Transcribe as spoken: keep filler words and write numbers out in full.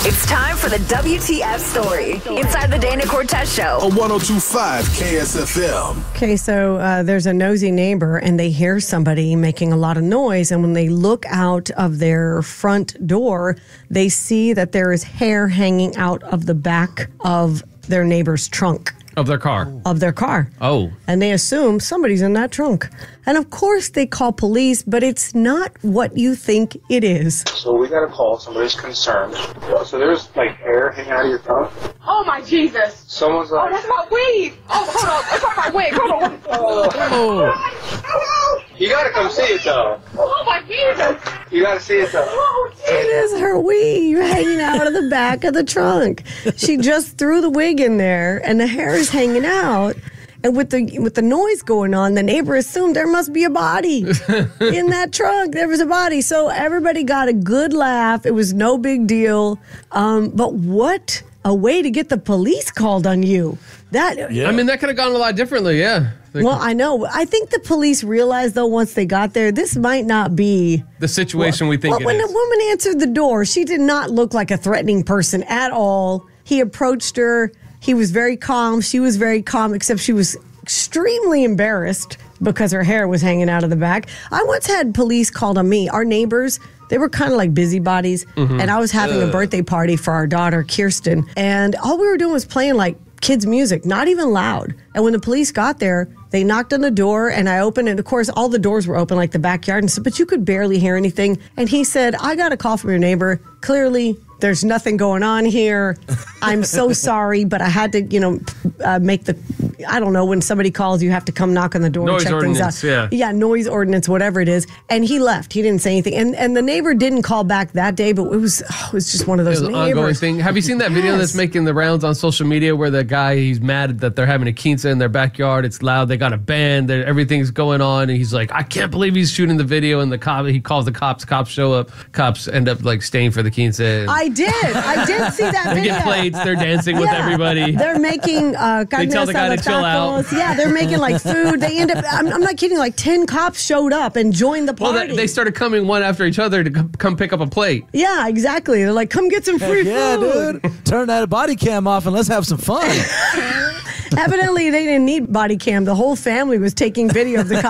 It's time for the W T F story inside the Dana Cortez Show. On one oh two point five K S F M. Okay, so uh, there's a nosy neighbor, and they hear somebody making a lot of noise, and when they look out of their front door, they see that there is hair hanging out of the back of their neighbor's trunk. Of their car. Of their car. Oh. And they assume somebody's in that trunk. And of course they call police, but it's not what you think it is. So we got a call. Somebody's concerned. So there's like hair hanging out of your trunk. Oh my Jesus. Someone's like, Oh, that's my weave. Oh, hold on. That's not my wig. Hold on. oh. You gotta come see it though. Oh my Jesus. You gotta see it though. Oh, It is her weave hanging out of the back of the trunk. She just threw the wig in there, and the hair is hanging out. And with the with the noise going on, the neighbor assumed there must be a body in that trunk. There was a body. So everybody got a good laugh. It was no big deal. Um, but what a way to get the police called on you. That Yeah. I mean, that could have gone a lot differently, yeah. They Well, I know. I think the police realized, though, once they got there, this might not be the situation well, we think well, it when is. the woman answered the door, she did not look like a threatening person at all. He approached her. He was very calm. She was very calm, except she was extremely embarrassed because her hair was hanging out of the back. I once had police called on me. Our neighbors, they were kind of like busybodies, Mm-hmm. and I was having Ugh. a birthday party for our daughter, Kirsten, and all we were doing was playing like kids' music, not even loud. And when the police got there, they knocked on the door, and I opened it. Of course, all the doors were open, like the backyard, and said, but you could barely hear anything. And he said, I got a call from your neighbor. Clearly, there's nothing going on here. I'm so sorry, but I had to, you know, uh, make the, I don't know, when somebody calls, you have to come knock on the door Noise and check ordinance, things out. yeah. Yeah, noise ordinance, whatever it is. And he left. He didn't say anything. And and the neighbor didn't call back that day, but it was oh, it was just one of It those was an neighbors. ongoing thing. Have you seen that video Yes. that's making the rounds on social media where the guy, he's mad that they're having a quince in their backyard. It's loud. They got a band. they're- Everything's going on. And he's like, I can't believe he's shooting the video. And the cop, he calls the cops. Cops show up. Cops end up like staying for the quince. And I did. I did see that they video. get plates. They're dancing with Yeah. everybody. They're making uh, They tell the guy to chill out. tacos. Yeah, they're making like food. They end up, I'm, I'm not kidding, like ten cops showed up and joined the Well, party. they, they started coming one after each other to come, come pick up a plate. yeah, exactly. They're like, come get some free Heck yeah, food. dude. Turn that body cam off and let's have some fun. Evidently, they didn't need body cam. The whole family was taking video of the cops.